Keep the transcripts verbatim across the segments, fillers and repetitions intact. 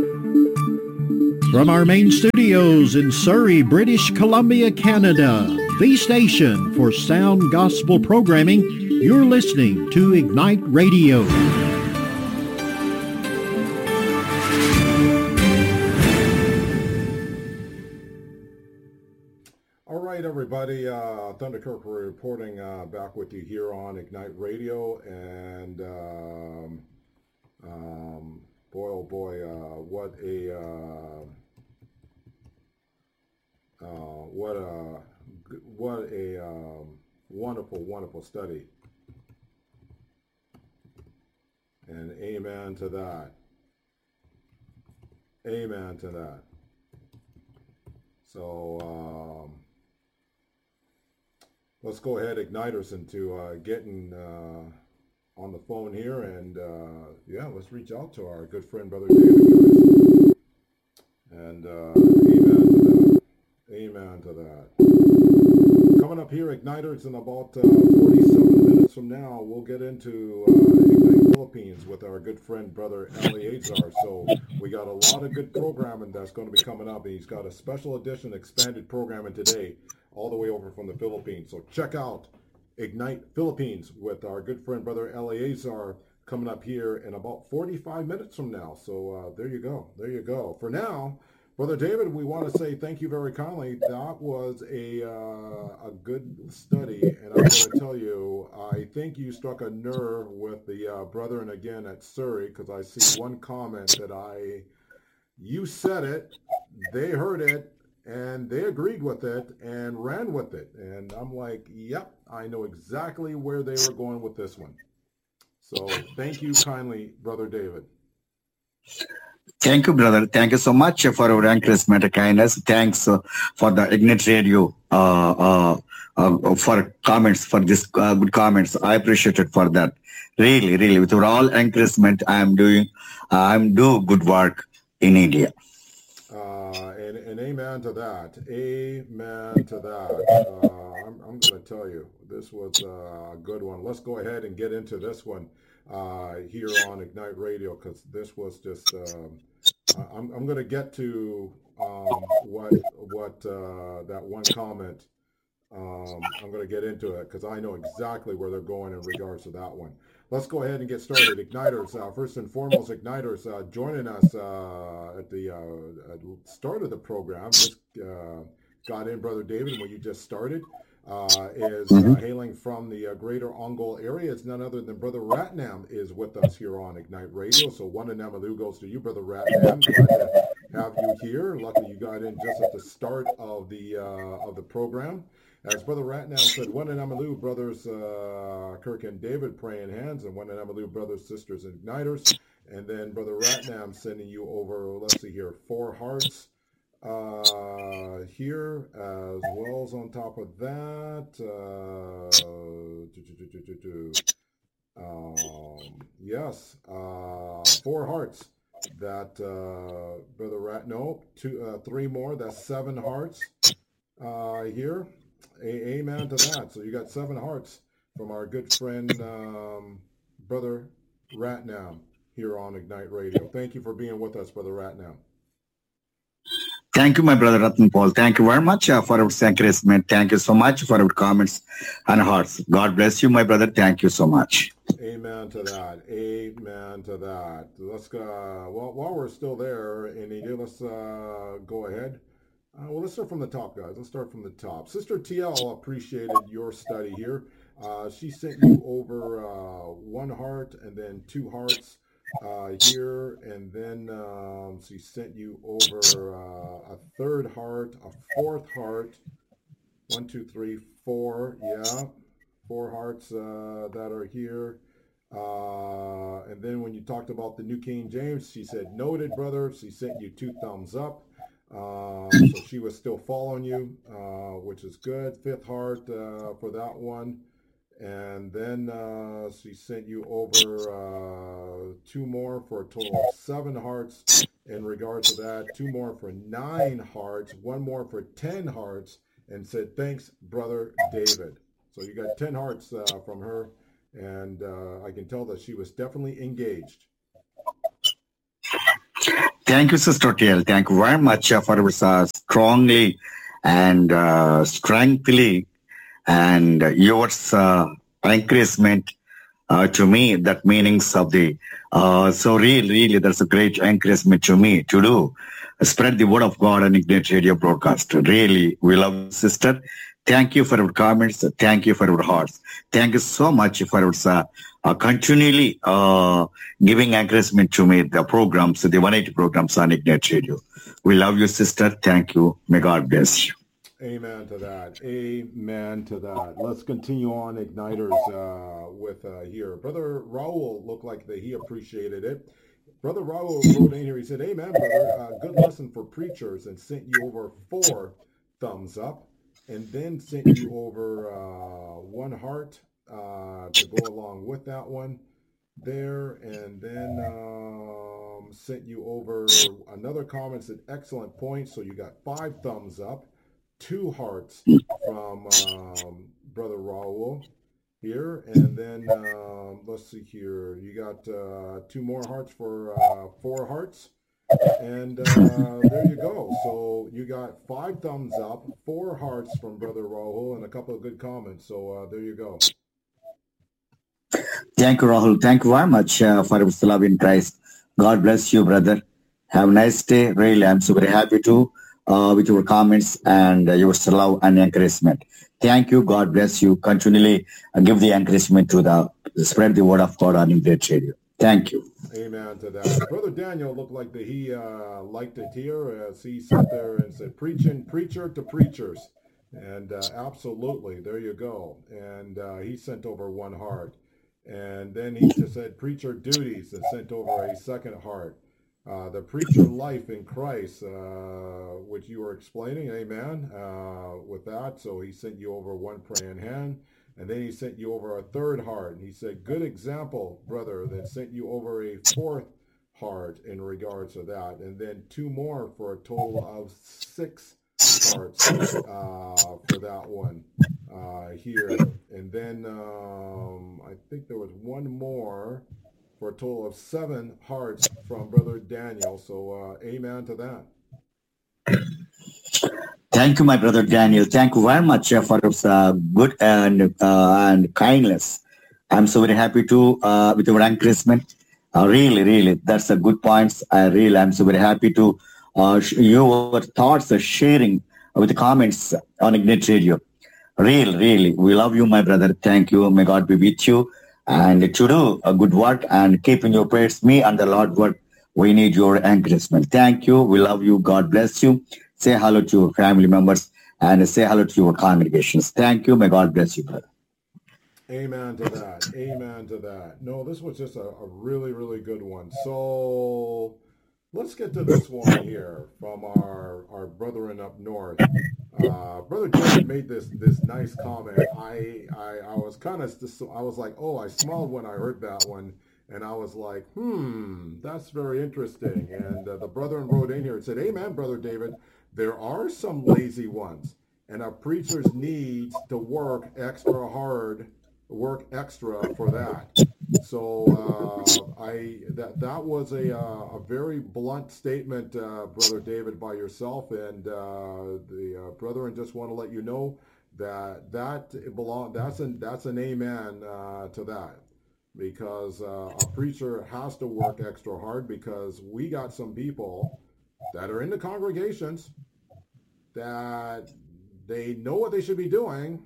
From our main studios in Surrey, British Columbia, Canada, the station for sound gospel programming, you're listening to Ignite Radio. All right, everybody, uh, Thunder Kirk reporting uh, back with you here on Ignite Radio, and um, um, boy, oh boy, uh, what a... Uh, Uh, what a what a um, wonderful, wonderful study, and amen to that. Amen to that. So um, let's go ahead, Igniters, into uh, getting uh, on the phone here, and uh, yeah, let's reach out to our good friend, Brother David, guys. And uh, amen to that. Amen to that. Coming up here, Igniters, in about uh, forty-seven minutes from now, we'll get into uh, Ignite Philippines with our good friend, Brother Eleazar. So we got a lot of good programming that's going to be coming up. And he's got a special edition expanded programming today, all the way over from the Philippines. So check out Ignite Philippines with our good friend, Brother Eleazar, coming up here in about forty-five minutes from now. So uh, there you go. There you go. For now, Brother David, we want to say thank you very kindly. That was a uh, a good study, and I'm going to tell you, I think you struck a nerve with the uh, brethren again at Surrey, because I see one comment that I, you said it, they heard it, and they agreed with it and ran with it, and I'm like, yep, I know exactly where they were going with this one. So thank you kindly, Brother David. Thank you, brother. Thank you so much for your encouragement and kindness. Thanks uh, for the Ignite Radio uh, uh, uh, for comments, for this uh, good comments. I appreciate it for that. Really, really, with your all encouragement, I am doing, uh, I'm do good work in India. Uh, and, and amen to that. Amen to that. Uh, I'm, I'm going to tell you, this was a good one. Let's go ahead and get into this one uh, here on Ignite Radio, because this was just... Um, I'm, I'm going to get to um, what what uh, that one comment. Um, I'm going to get into it because I know exactly where they're going in regards to that one. Let's go ahead and get started. Igniters, uh, first and foremost, Igniters uh, joining us uh, at the uh, at start of the program. Just uh, got in, Brother David, when you just started. Uh, is uh, hailing from the uh, greater Ongole area. It's none other than Brother Ratnam is with us here on Ignite Radio. So one in Namalu goes to you, Brother Ratnam. Glad to have you here. Luckily you got in just at the start of the uh, of the program. As Brother Ratnam said, one in Namalu, brothers uh, Kirk and David praying hands, and one in Namalu, brothers, sisters, and Igniters. And then Brother Ratnam sending you over, let's see here, four hearts. Uh, here, as well as on top of that, uh, do, do, do, do, do, um, yes, uh, four hearts. That uh, Brother Rat, no, two, uh, three more. That's seven hearts uh, here. A- amen to that. So you got seven hearts from our good friend um, Brother Ratnam here on Ignite Radio. Thank you for being with us, Brother Ratnam. Thank you, my brother Ratan Paul. Thank you very much uh, for your encouragement. Thank you so much for your comments and hearts. God bless you, my brother. Thank you so much. Amen to that. Amen to that. Let's go. Uh, well, while we're still there, Anita, let's uh, go ahead. Uh, well, let's start from the top, guys. Let's start from the top. Sister T L appreciated your study here. Uh, she sent you over uh, one heart and then two hearts. Uh, here, and then um, she sent you over uh, a third heart, a fourth heart, one, two, three, four, yeah, four hearts uh, that are here. Uh, and then when you talked about the New King James, she said, noted, brother. She sent you two thumbs up. Um, so she was still following you, uh, which is good. Fifth heart uh, for that one. And then uh, she sent you over uh, two more for a total of seven hearts in regard to that, two more for nine hearts, one more for ten hearts, and said, thanks, Brother David. So you got ten hearts uh, from her, and uh, I can tell that she was definitely engaged. Thank you, Sister T L. Thank you very much uh, for uh, strongly and uh, strengthily and uh, yours uh, encouragement uh, to me, that meanings of the, uh, so really, really, that's a great encouragement to me to do. Spread the word of God on Ignite Radio broadcast. Really, we love you, sister. Thank you for your comments. Thank you for your hearts. Thank you so much for your uh, uh, continually uh, giving encouragement to me, the programs, the one eighty programs on Ignite Radio. We love you, sister. Thank you. May God bless you. Amen to that. Amen to that. Let's continue on, Igniters, uh, with uh, here. Brother Raul looked like that he appreciated it. Brother Raul wrote in here, he said, amen, brother. Uh, good lesson for preachers, and sent you over four thumbs up, and then sent you over uh, one heart uh, to go along with that one there, and then um, sent you over another comment, said, excellent point. So you got five thumbs up, two hearts from um, Brother Raul here, and then um, let's see here, you got uh, two more hearts for uh, four hearts, and uh, there you go. So you got five thumbs up, four hearts from Brother Raul, and a couple of good comments. So uh, there you go. Thank you, Rahul. Thank you very much uh, for your love in Christ. God bless you, brother. Have a nice day. Really, I'm so very happy to uh, with your comments and uh, your love and encouragement. Thank you. God bless you. Continually uh, give the encouragement to the spread the word of God on Ignite Radio. Thank you. Amen to that. Brother Daniel looked like that he uh, liked it here as he sat there and said, preaching, preacher to preachers. And uh, absolutely, there you go. And uh, he sent over one heart. And then he just said preacher duties and sent over a second heart. Uh, the preacher life in Christ, uh, which you were explaining, amen, uh, with that. So he sent you over one praying hand, and then he sent you over a third heart. And he said, good example, brother, then sent you over a fourth heart in regards to that. And then two more for a total of six hearts uh, for that one uh, here. And then um, I think there was one more for a total of seven hearts from Brother Daniel. So uh, amen to that. Thank you, my brother Daniel. Thank you very much uh, for uh, good and uh, and kindness. I'm so very happy to uh, with your encouragement. Uh, really, really, that's a good points. I really, I'm so very happy to uh, sh- your thoughts are sharing with the comments on Ignite Radio. Really, really, we love you, my brother. Thank you. May God be with you. And to do a good work and keep in your prayers, me and the Lord work, we need your encouragement. Thank you. We love you. God bless you. Say hello to your family members and say hello to your congregations. Thank you. May God bless you, brother. Amen to that. Amen to that. No, this was just a, a really, really good one. So let's get to this one here from our, our brethren up north. Uh, Brother David made this this nice comment. I I, I was kind of I was like, oh, I smiled when I heard that one, and I was like, hmm, that's very interesting. And uh, the brethren wrote in here and said, amen, Brother David. There are some lazy ones, and our preachers need to work extra hard, work extra for that. So uh, I that that was a uh, a very blunt statement, uh, Brother David, by yourself, and uh, the uh, brethren just want to let you know that that belong that's an that's an amen uh, to that, because uh, a preacher has to work extra hard, because we got some people that are in the congregations that they know what they should be doing.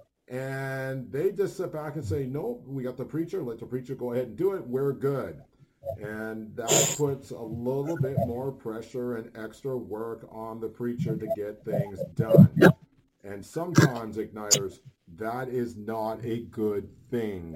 And they just sit back and say, nope, we got the preacher. Let the preacher go ahead and do it. We're good. And that puts a little bit more pressure and extra work on the preacher to get things done. And sometimes, Igniters, that is not a good thing.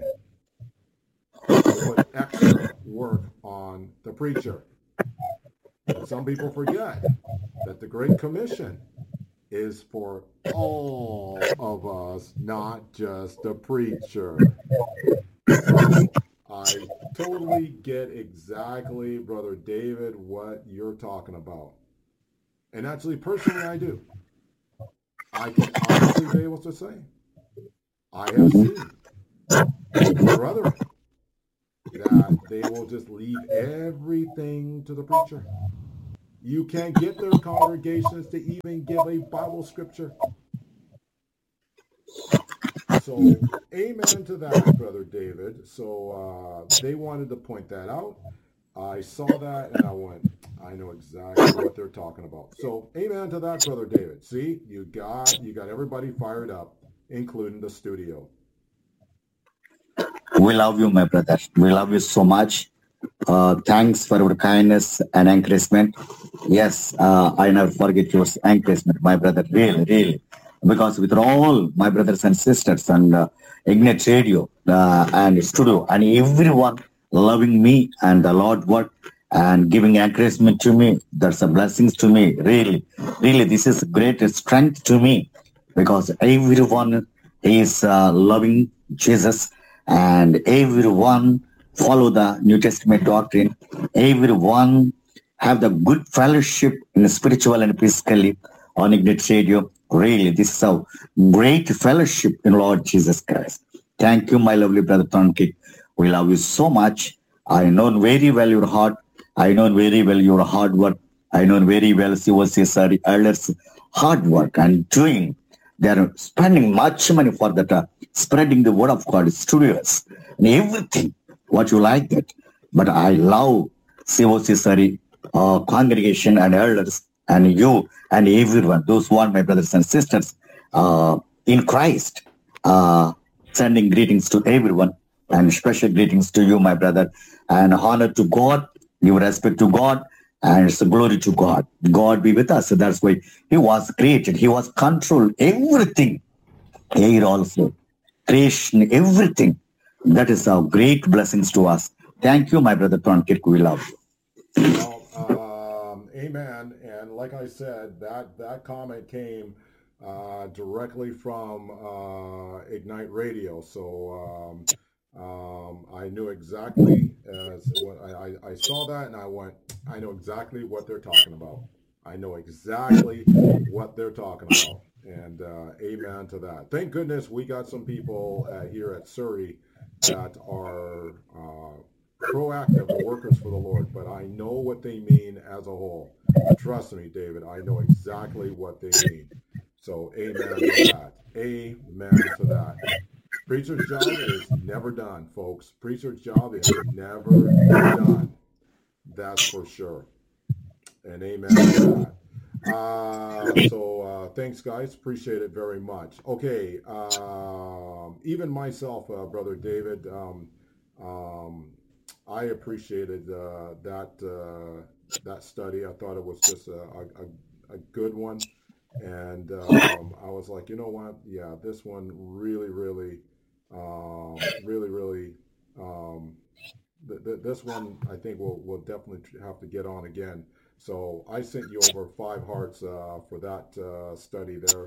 Put extra work on the preacher. And some people forget that the Great Commission is for all of us, not just the preacher. So I totally get exactly, Brother David, what you're talking about. And actually, personally, I do. I can honestly be able to say, I have seen brethren that they will just leave everything to the preacher. You can't get their congregations to even give a Bible scripture. So, amen to that, Brother David. So, uh, they wanted to point that out. I saw that and I went, I know exactly what they're talking about. So, amen to that, Brother David. See, you got you got everybody fired up, including the studio. We love you, my brother. We love you so much. Uh, thanks for your kindness and encouragement. Yes, uh, I never forget your encouragement, my brother. Really, really. Because with all my brothers and sisters and uh, Ignite Radio uh, and studio and everyone loving me and the Lord word and giving encouragement to me, that's a blessing to me. Really, really, this is great strength to me because everyone is uh, loving Jesus and everyone follow the New Testament doctrine. Everyone have the good fellowship in spiritual and physically on Ignite Radio. Really, this is a great fellowship in Lord Jesus Christ. Thank you, my lovely brother Tonkit. We love you so much. I know very well your heart. I know very well your hard work. I know very well C O C sorry, elders' hard work and doing. They are spending much money for that, uh, spreading the word of God, studios, and everything. What you like that. But I love C O C sorry, uh, congregation and elders and you and everyone, those who are my brothers and sisters uh, in Christ, uh, sending greetings to everyone and special greetings to you, my brother, and honor to God, give respect to God, and it's a glory to God. God be with us. So that's why he was created. He was controlled everything. Air also, creation, everything. That is our great blessings to us. Thank you, my brother Tonkit. We love you. Well, um, amen. And like I said, that, that comment came uh, directly from uh, Ignite Radio. So um, um, I knew exactly as when I, I, I saw that and I went, I know exactly what they're talking about. I know exactly what they're talking about. And uh, amen to that. Thank goodness we got some people uh, here at Surrey that are uh, proactive workers for the Lord, but I know what they mean as a whole. Trust me, David, I know exactly what they mean. So amen to that. Amen to that. Preacher's job is never done, folks. Preacher's job is never done. That's for sure. And amen to that. Uh, so uh, thanks, guys. Appreciate it very much. Okay. Um, even myself, uh, Brother David, um, um, I appreciated uh, that uh, that study. I thought it was just a, a, a good one. And um, I was like, you know what? Yeah, this one really, really, um, really, really, um, th- th- this one I think we'll, we'll definitely have to get on again. So I sent you over five hearts uh, for that uh, study there.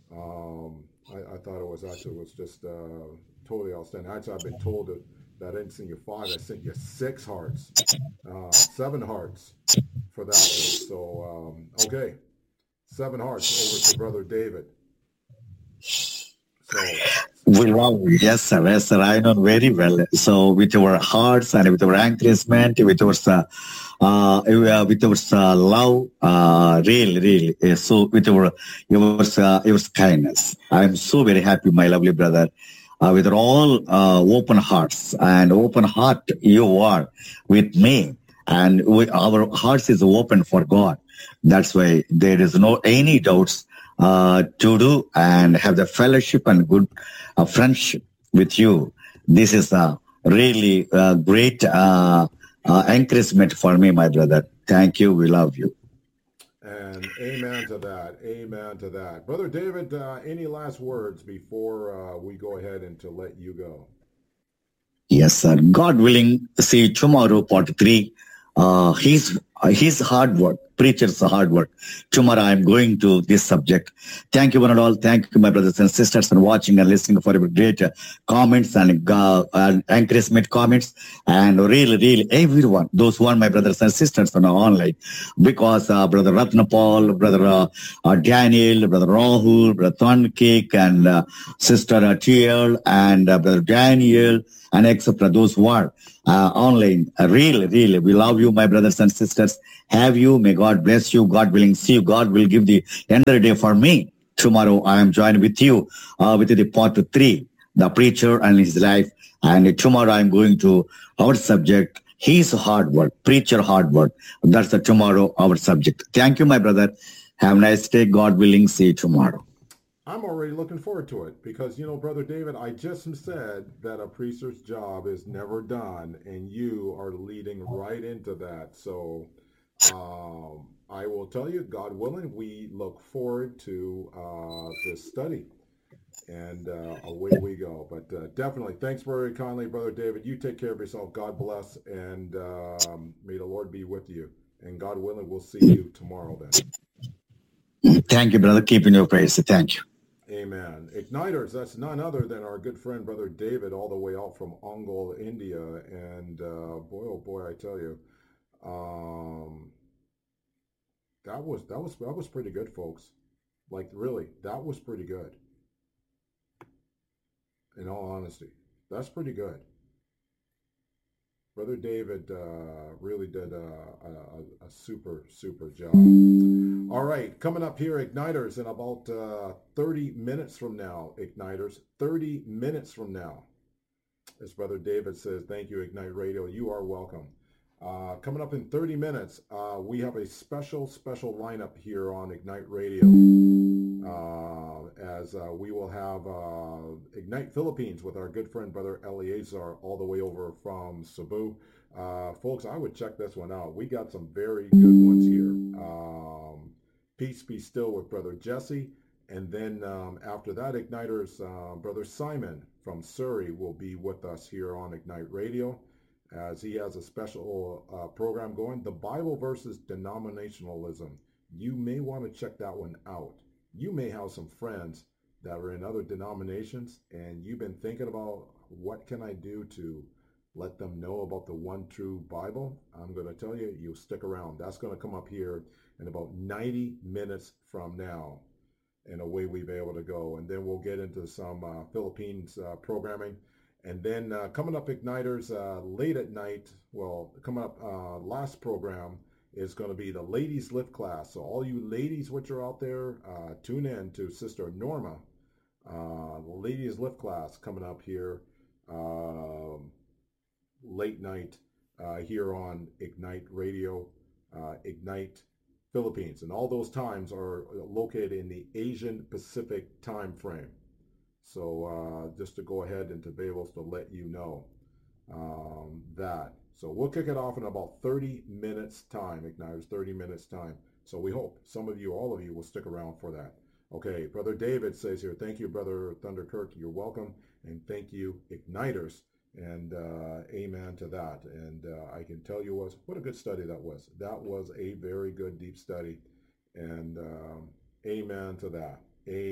Um, I, I thought it was actually was just uh, totally outstanding. Actually, I've been told that, that I didn't send you five. I sent you six hearts, uh, seven hearts for that one. So, um, okay. Seven hearts over to Brother David. So, we love you. Yes, sir. Yes, sir. I know very well. So with our hearts and with our encouragement, with our uh, uh, with our uh, love, uh, really, really. Uh, so with our your uh, your kindness, I am so very happy, my lovely brother. Uh, with all uh, open hearts and open heart, you are with me, and we, our hearts is open for God. That's why there is no any doubts uh, to do and have the fellowship and good uh, friendship with you. This is a really uh, great uh, uh, encouragement for me, my brother. Thank you. We love you. And amen to that. Amen to that. Brother David, uh, any last words before uh, we go ahead and to let you go? Yes, sir. God willing, see tomorrow, part three. Uh, his his hard work, preacher's hard work. Tomorrow I am going to this subject. Thank you one and all. Thank you, my brothers and sisters, for watching and listening for your great uh, comments and, uh, and encouragement comments. And really, really, everyone, those who are my brothers and sisters on online, because uh, Brother Ratnapal, Brother uh, uh, Daniel, Brother Rahul, Brother Tonkik, and uh, Sister uh, T L, and uh, Brother Daniel, and et cetera. Those who are uh, online, uh, really, really, we love you, my brothers and sisters. us. Have you? May God bless you. God willing, see you. God will give the another day for me. Tomorrow I am joined with you uh, with the part three, the preacher and his life. And tomorrow I am going to our subject, his hard work, preacher hard work. That's the tomorrow our subject. Thank you, my brother. Have a nice day. God willing, see you tomorrow. I'm already looking forward to it because, you know, Brother David, I just said that a preacher's job is never done, and you are leading right into that. So um, I will tell you, God willing, we look forward to uh, this study, and uh, away we go. But uh, definitely, thanks very kindly, Brother David. You take care of yourself. God bless, and um, may the Lord be with you. And God willing, we'll see you tomorrow then. Thank you, brother. Keep in your praise. Thank you. Amen. Igniters, that's none other than our good friend, Brother David, all the way out from Ongole, India. And uh, boy, oh boy, I tell you, um, that was, that was, that was pretty good, folks. Like, really, that was pretty good. In all honesty, that's pretty good. Brother David uh, really did a, a, a super, super job. All right, coming up here, Igniters, in about uh, thirty minutes from now, Igniters, thirty minutes from now. As Brother David says, thank you, Ignite Radio. You are welcome. Uh, coming up in thirty minutes, uh, we have a special, special lineup here on Ignite Radio. Uh, as uh, we will have uh, Ignite Philippines with our good friend, Brother Eleazar, all the way over from Cebu. Uh, folks, I would check this one out. We got some very good ones here. Um, Peace Be Still with Brother Jesse. And then um, after that, Igniters, uh, Brother Simon from Surrey will be with us here on Ignite Radio, as he has a special uh, program going, The Bible versus Denominationalism. You may want to check that one out. You may have some friends that are in other denominations, and you've been thinking about, what can I do to let them know about the one true Bible? I'm going to tell you, you'll stick around. That's going to come up here in about ninety minutes from now, and away we'll be able to go. And then we'll get into some uh, Philippines uh, programming. And then uh, coming up, Igniters, uh, late at night, well, coming up uh, last program, is going to be the Ladies Lift class. So all you ladies which are out there, uh, tune in to Sister Norma. Uh, the Ladies Lift class coming up here uh, late night uh, here on Ignite Radio, uh, Ignite Philippines. And all those times are located in the Asian Pacific time frame. So uh, just to go ahead and to be able to let you know um, that. So we'll kick it off in about thirty minutes time, Igniters, thirty minutes time. So we hope some of you, all of you, will stick around for that. Okay, Brother David says here, thank you, Brother Thunder Kirk, you're welcome. And thank you, Igniters. And uh, amen to that. And uh, I can tell you was, what a good study that was. That was a very good, deep study. And um, amen to that.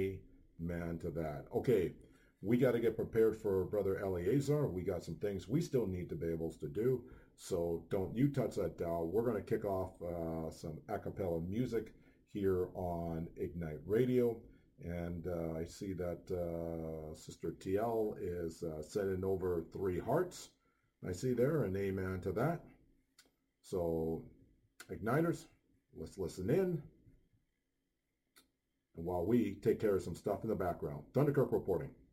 Amen to that. Okay. We got to get prepared for Brother Eleazar. We got some things we still need to be able to do. So don't you touch that dial. We're going to kick off uh, some a cappella music here on Ignite Radio. And uh, I see that uh, Sister T L is uh, sending over three hearts. I see there, an amen to that. So Igniters, let's listen in. And while we take care of some stuff in the background. Thunderkirk reporting.